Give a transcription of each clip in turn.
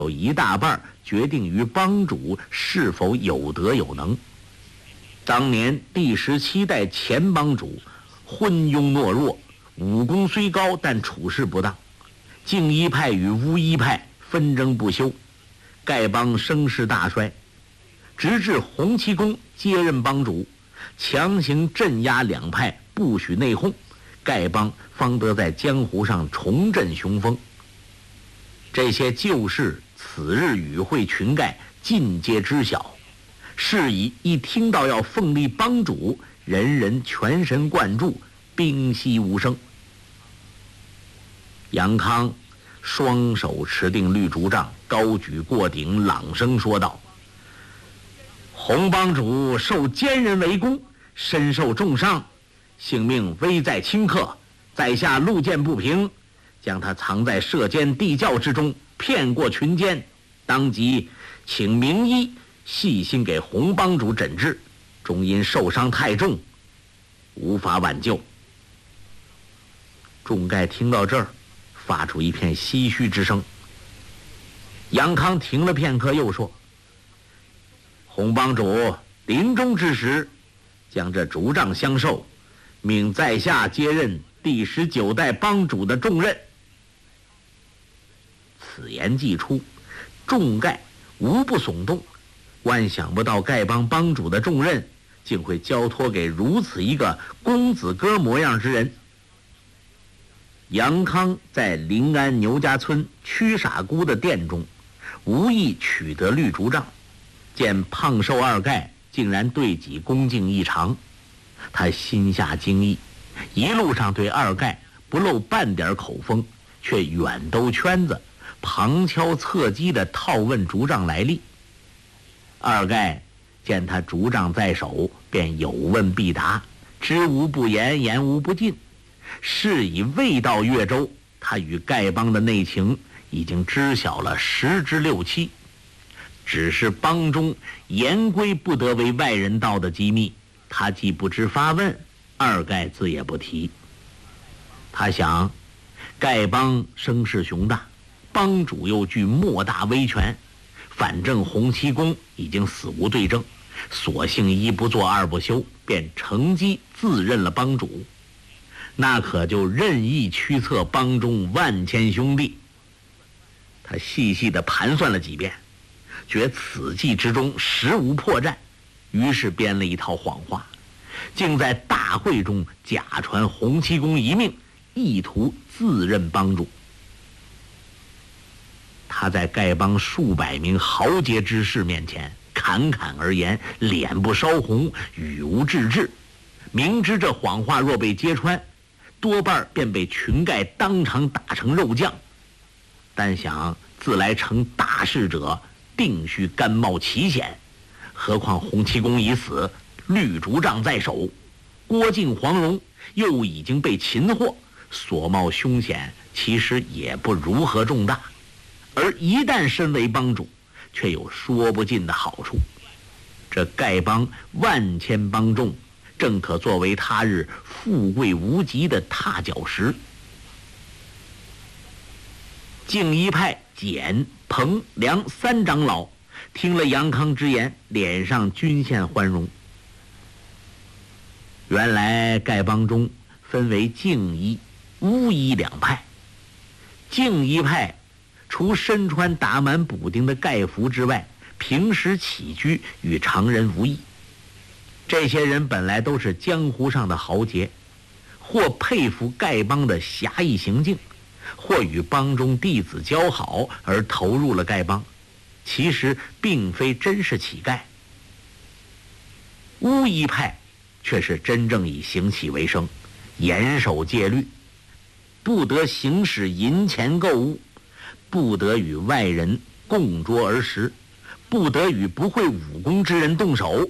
有一大半决定于帮主是否有德有能。当年第17代前帮主昏庸懦弱，武功虽高，但处事不当。净一派与巫一派纷争不休，丐帮声势大衰，直至洪七公接任帮主，强行镇压两派，不许内讧，丐帮方得在江湖上重振雄风。这些旧事此日与会群丐尽皆知晓，是以一听到要奉立帮主，人人全神贯注，屏息无声。杨康双手持定绿竹杖，高举过顶，朗声说道：洪帮主受奸人围攻，身受重伤，性命危在顷刻，在下路见不平，将他藏在舍监地窖之中，骗过群奸，当即请名医细心给洪帮主诊治，终因受伤太重，无法挽救。众丐听到这儿，发出一片唏嘘之声。杨康停了片刻，又说：洪帮主临终之时，将这竹杖相授，命在下接任第19代帮主的重任。此言既出，众丐无不耸动，万想不到丐帮帮主的重任竟会交托给如此一个公子哥模样之人。杨康在临安牛家村屈傻姑的店中无意取得绿竹杖，见胖瘦二丐竟然对己恭敬异常，他心下惊异，一路上对二丐不露半点口风，却远兜圈子，旁敲侧击地套问竹杖来历。二丐见他竹杖在手，便有问必答，知无不言，言无不尽。事已未到越州，他与丐帮的内情已经知晓了10之6七，只是帮中严规不得为外人道的机密，他既不知发问，二丐自也不提。他想，丐帮声势雄大，帮主又具莫大威权，反正洪七公已经死无对证，索性一不做二不休，便乘机自任了帮主，那可就任意驱策帮中万千兄弟。他细细地盘算了几遍，觉此计之中实无破绽，于是编了一套谎话，竟在大会中假传洪七公一命，意图自任帮主。他在丐帮数百名豪杰之士面前侃侃而言，脸不烧红，语无志志，明知这谎话若被揭穿，多半便被群丐当场打成肉酱。但想自来成大事者，定须甘冒其险，何况洪七公已死，绿竹杖在手，郭靖、黄蓉又已经被擒获，所冒凶险其实也不如何重大，而一旦身为帮主，却有说不尽的好处。这丐帮万千帮众，正可作为他日富贵无极的踏脚石。净一派简、彭、梁3长老听了杨康之言，脸上均现欢容。原来丐帮中分为净一、巫一两派，净一派除身穿打满补丁的丐服之外，平时起居与常人无异。这些人本来都是江湖上的豪杰，或佩服丐帮的侠义行径，或与帮中弟子交好而投入了丐帮，其实并非真是乞丐。巫一派却是真正以行乞为生，严守戒律，不得行使银钱购物，不得与外人共桌而食，不得与不会武功之人动手。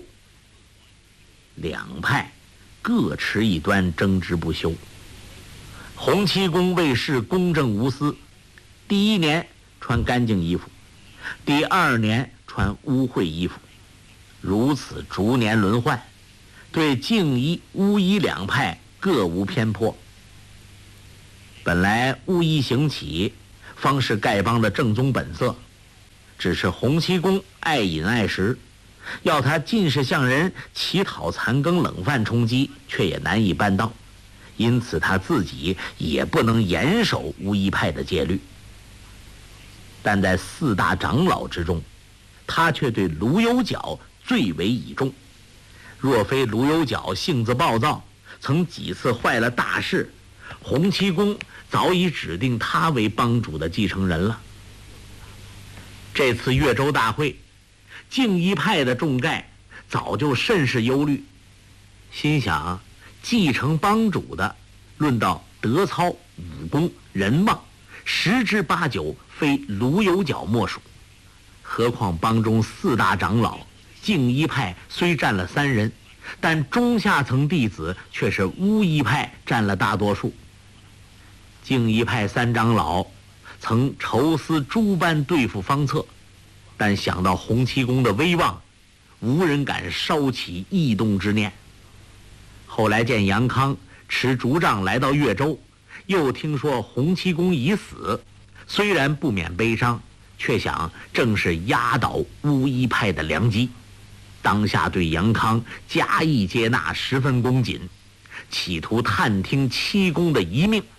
两派各持一端，争执不休。洪七公为事公正无私，第1年穿干净衣服，第2年穿污秽衣服，如此逐年轮换，对净一、巫一两派各无偏颇。本来巫一行乞方是丐帮的正宗本色， 只是洪七公爱饮爱食，要他尽是向人乞讨残羹冷饭充饥，却也难以办到。因此他自己也不能严守巫医派的戒律。但在4大长老之中，他却对卢有角最为倚重。若非卢有角性子暴躁，曾几次坏了大事，洪七公早已指定他为帮主的继承人了。这次越州大会，净一派的众丐早就甚是忧虑，心想继承帮主的，论到德操、武功、人望，10之8九非卢有角莫属。何况帮中4大长老，净一派虽占了3人，但中下层弟子却是巫医派占了大多数。净一派3长老曾筹思诸般对付方策，但想到洪七公的威望，无人敢烧起异动之念。后来见杨康持竹杖来到越州，又听说洪七公已死，虽然不免悲伤，却想正是压倒巫医派的良机，当下对杨康加以接纳，十分恭谨，企图探听七公的遗命。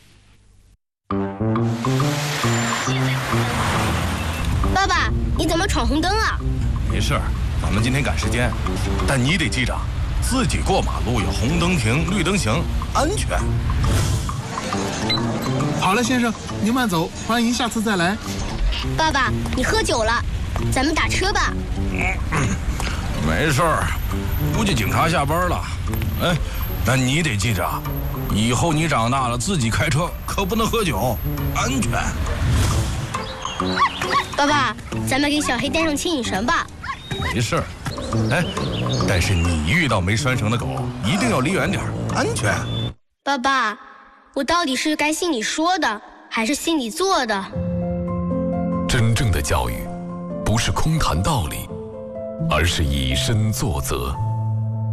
爸爸，你怎么闯红灯啊？ 没事儿，咱们今天赶时间，但你得记着，自己过马路有红灯停，绿灯行，安全。 好了，先生，您慢走，欢迎下次再来。 爸爸，你喝酒了，咱们打车吧。 没事儿，估计警察下班了。哎，但你得记着，以后你长大了自己开车可不能喝酒，安全。 爸爸，咱们给小黑带上牵引绳吧。 没事儿，哎，但是你遇到没拴绳的狗，一定要离远点，安全。 爸爸，我到底是该信你说的，还是信你做的？ 真正的教育，不是空谈道理，而是以身作则。